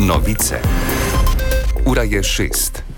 Novice. Ura je 6.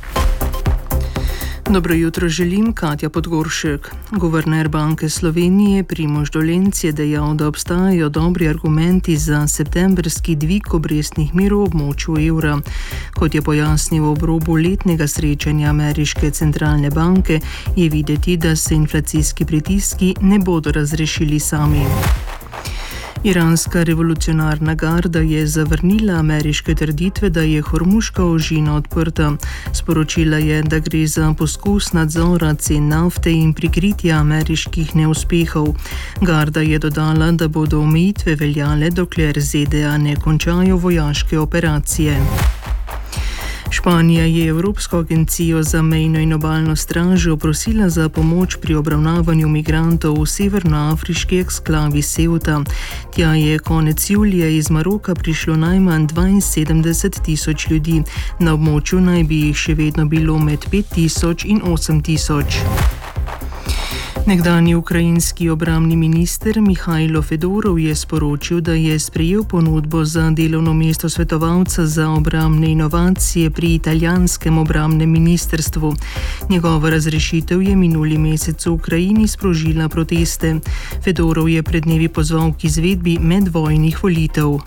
Dobro jutro želim, Katja Podgoršek. Guverner Banke Slovenije Primož Dolenc je dejal, da obstajajo dobri argumenti za septembrski dvig obrestnih merov v območju evra. Kot je pojasnil ob robu letnega srečanja Ameriške centralne banke, je videti, da se inflacijski pritiski ne bodo razrešili sami. Iranska revolucionarna garda je zavrnila ameriške trditve, da je Hormuška ožina odprta. Sporočila je, da gre za poskus nadzora cen nafte in prikritja ameriških neuspehov. Garda je dodala, da bodo omejitve veljale, dokler ZDA ne končajo vojaške operacije. Španija je Evropsko agencijo za mejno in obalno stražo prosila za pomoč pri obravnavanju migrantov v severnoafriški eksklavi Ceuta. Tja je konec julija iz Maroka prišlo najmanj 72,000 ljudi. Na območju naj bi jih še vedno bilo med 5,000 in 8,000. Nekdanji ukrajinski obrambni minister Mihajlo Fedorov je sporočil, da je sprejel ponudbo za delovno mesto svetovalca za obrambne inovacije pri italijanskem obrambnem ministrstvu. Njegova razrešitev je minuli mesec v Ukrajini sprožila proteste. Fedorov je pred dnevi pozval k izvedbi medvojnih volitev.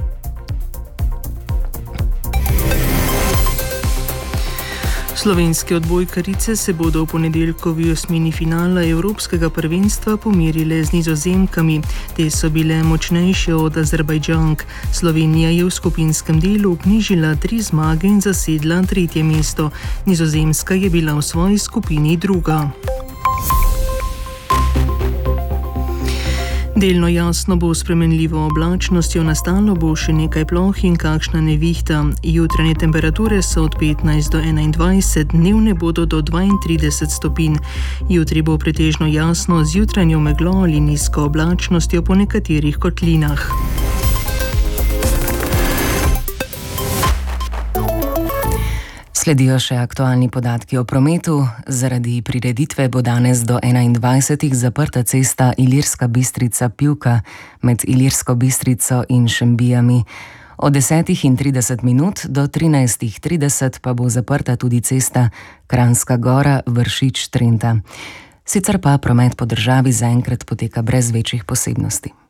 Slovenske odbojkarice se bodo v ponedeljkovi osmini finala Evropskega prvenstva pomerile z Nizozemkami. Te so bile močnejše od Azerbajdžank. Slovenija je v skupinskem delu vknjižila 3 zmage in zasedla 3. mesto. Nizozemska je bila v svoji skupini druga. Delno jasno bo spremenljivo oblačnostjo, nastalo bo še nekaj ploh in kakšna nevihta. Jutranje temperature so od 15 do 21, dnevne bodo do 32 stopinj. Jutri bo pretežno jasno z jutranjo meglo ali nizko oblačnostjo po nekaterih kotlinah. Sledijo še aktualni podatki o prometu. Zaradi prireditve bo danes do 21. zaprta cesta Ilirska Bistrica-Pivka med Ilirsko Bistrico in Šembijami. Od 10:30 do 13:30 pa bo zaprta tudi cesta Kranjska Gora-Vršič-Trenta. Sicer pa promet po državi zaenkrat poteka brez večjih posebnosti.